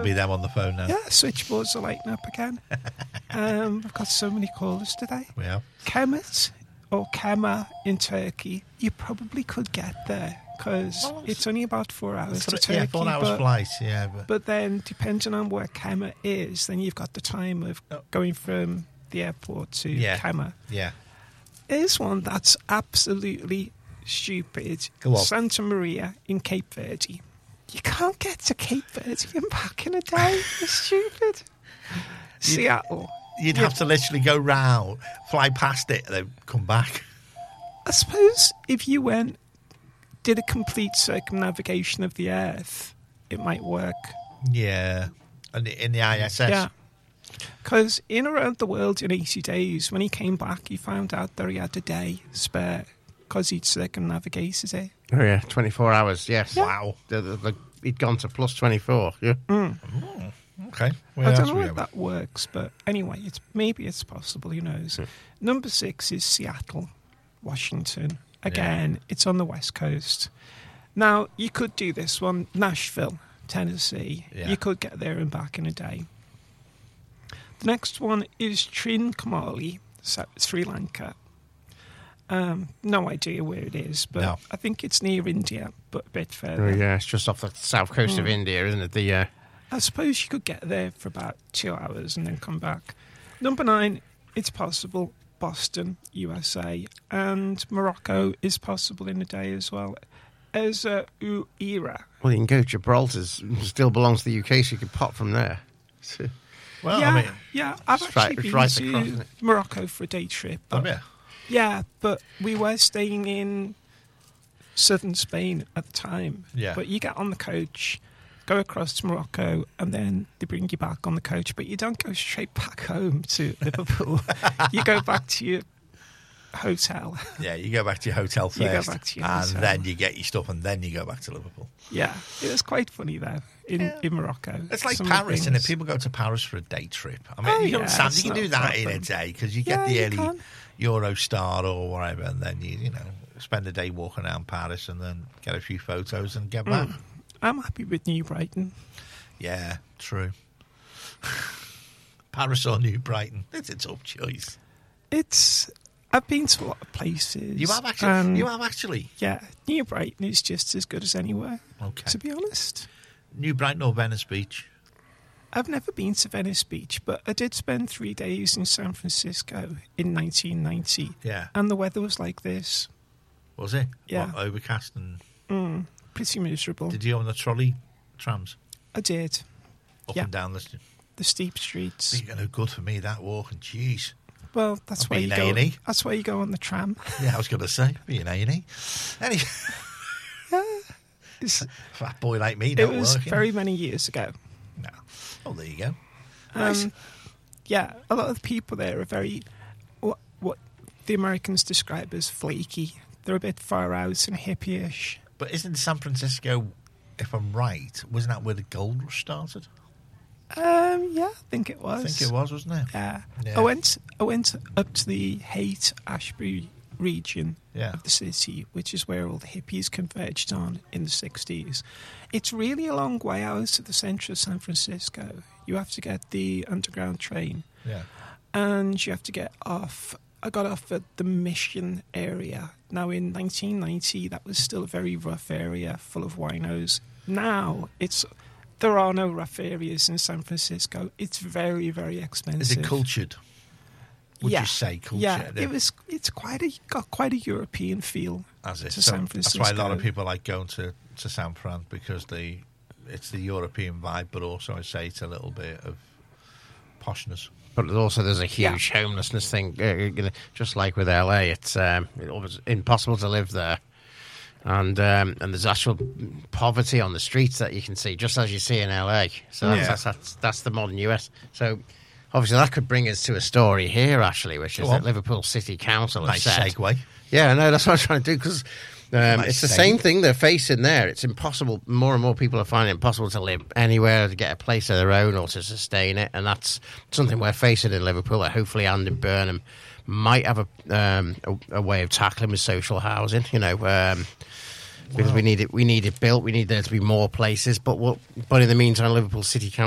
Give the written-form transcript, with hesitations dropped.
be them on the phone now. Yeah, switchboards are lighting up again. We've got so many callers today. We have. Kemet or Kema in Turkey, you probably could get there because it's only about 4 hours to Turkey. Yeah, 4 hours flight, yeah. But then, depending on where Kema is, then you've got the time of going from the airport to Kema. Yeah. Here's one that's absolutely stupid. Go on. Santa Maria in Cape Verde. You can't get to Cape Verde and back in a day. It's stupid. Seattle. You'd have to literally go round, fly past it, and then come back. I suppose if you did a complete circumnavigation of the Earth, it might work. Yeah. And in the ISS. Yeah. Because in around the world in 80 days, when he came back, he found out that he had a day spare because he'd circumnavigated it. Oh, yeah, 24 hours, yes. Yeah. Wow. He'd gone to plus 24, yeah. Okay. I don't know if that works, but anyway, maybe it's possible, who knows. Number 6 is Seattle, Washington. Again, it's on the West Coast. Now, you could do this one, Nashville, Tennessee. Yeah. You could get there and back in a day. The next one is Trincomalee, Sri Lanka. No idea where it is, but I think it's near India, but a bit further. Oh, yeah, it's just off the south coast of India, isn't it? I suppose you could get there for about 2 hours and then come back. Number 9, it's possible, Boston, USA, and Morocco is possible in a day as well. As Uira. Well, you can go to Gibraltar, still belongs to the UK, so you could pop from there. Well, yeah, I mean... Yeah, I've actually been to Morocco for a day trip. Oh, yeah. Yeah, but we were staying in southern Spain at the time. Yeah. But you get on the coach, go across to Morocco, and then they bring you back on the coach. But you don't go straight back home to Liverpool. You go back to your hotel. Yeah, you go back to your hotel first. You go back to your hotel. And then you get your stuff, and then you go back to Liverpool. Yeah, it was quite funny, though, in Morocco. It's like Paris, and if people go to Paris for a day trip, I mean, you understand, you can do that in a day, because you get the early Eurostar or whatever, and then you spend a day walking around Paris and then get a few photos and get back. I'm happy with New Brighton. Yeah, true. Paris or New Brighton, it's a tough choice. I've been to a lot of places. You have actually? Yeah, New Brighton is just as good as anywhere, to be honest. New Brighton or Venice Beach? I've never been to Venice Beach, but I did spend 3 days in San Francisco in 1990. Yeah. And the weather was like this. Was it? Yeah. What, overcast and... Pretty miserable. Did you own the trolley trams? I did. Up and down the steep streets. Being no good for me, that walking, jeez. Well, that's why you go. That's why you go on the tram. Yeah, I was going to say, being A&E. Anyway, fat boy like me. It was very many years ago. No. Oh, there you go. Nice. Yeah, a lot of the people there are very what the Americans describe as flaky. They're a bit far out and hippie-ish. But isn't San Francisco, if I'm right, wasn't that where the gold rush started? Yeah, I think it was. I think it was, wasn't it? Yeah. I went up to the Haight-Ashbury region of the city, which is where all the hippies converged on in the 60s. It's really a long way out of the centre of San Francisco. You have to get the underground train. Yeah. And you have to get off. I got off at the Mission area. Now, in 1990, that was still a very rough area full of winos. Now, there are no rough areas in San Francisco. It's very, very expensive. Is it cultured? Would you say cultured? Yeah, it's got quite a European feel to San Francisco. That's why a lot of people like going to San Fran, because it's the European vibe, but also I'd say it's a little bit of poshness. But also there's a huge homelessness thing, just like with LA. It's impossible to live there. And there's actual poverty on the streets that you can see, just as you see in LA. So that's the modern US. So obviously that could bring us to a story here, actually, which is that Liverpool City Council has said... Nice segue. Yeah, no, that's what I'm trying to do, because it's the same thing they're facing there. It's impossible. More and more people are finding it impossible to live anywhere, to get a place of their own or to sustain it. And that's something we're facing in Liverpool, that hopefully Andy Burnham might have a way of tackling with social housing, because we need it built. We need there to be more places. But in the meantime, Liverpool City Council